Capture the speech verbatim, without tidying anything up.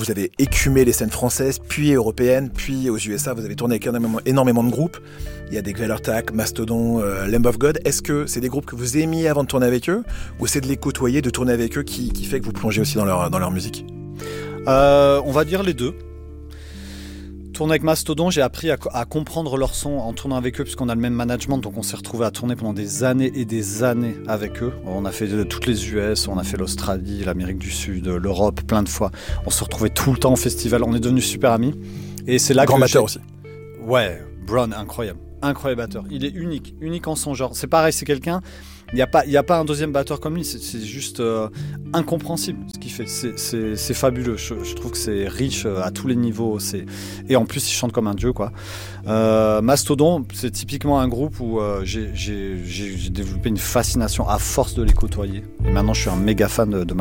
vous avez écumé les scènes françaises, puis européennes, puis aux U S A. Vous avez tourné avec énormément, énormément de groupes. Il y a des Quellertac, Mastodon, euh, Lamb of God. Est-ce que c'est des groupes que vous aimiez avant de tourner avec eux, ou c'est de les côtoyer, de tourner avec eux qui, qui fait que vous plongez aussi dans leur, dans leur musique? euh, On va dire les deux. Tourner avec Mastodon, j'ai appris à, à comprendre leur son en tournant avec eux, puisqu'on a le même management, donc on s'est retrouvé à tourner pendant des années et des années avec eux. On a fait de, toutes les U S, on a fait l'Australie, l'Amérique du Sud, l'Europe, plein de fois. On se retrouvait tout le temps au festival, on est devenus super amis. Et c'est là Grand que batteur aussi. Ouais, Brown, incroyable. Incroyable batteur. Il est unique, unique en son genre. C'est pareil, c'est quelqu'un... Il n'y a pas, il y a pas un deuxième batteur comme lui, c'est, c'est juste euh, incompréhensible ce qu'il fait. C'est, c'est, c'est fabuleux. Je, je trouve que c'est riche à tous les niveaux. C'est... Et en plus, il chante comme un dieu, quoi. Euh, Mastodon, c'est typiquement un groupe où euh, j'ai, j'ai, j'ai, j'ai développé une fascination à force de les côtoyer. Et maintenant, je suis un méga fan de, de Mastodon.